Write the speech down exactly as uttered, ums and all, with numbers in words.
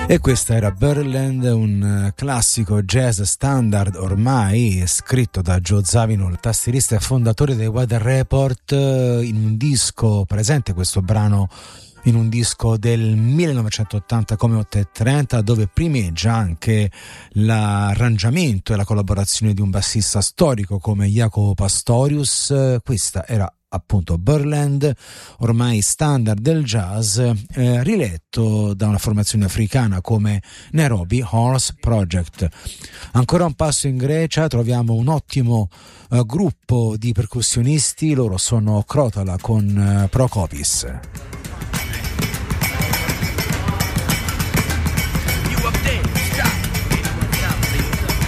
E questa era Birdland, un classico jazz standard ormai scritto da Joe Zawinul, il tastierista e fondatore dei Weather Report, in un disco presente questo brano in un disco del millenovecentottanta come ottocentotrenta, dove primeggia anche l'arrangiamento e la collaborazione di un bassista storico come Jaco Pastorius. Questa era appunto Birdland, ormai standard del jazz, eh, riletto da una formazione africana come Nairobi Horse Project. Ancora un passo in Grecia, troviamo un ottimo eh, gruppo di percussionisti, loro sono Krotala con eh, Prokopis.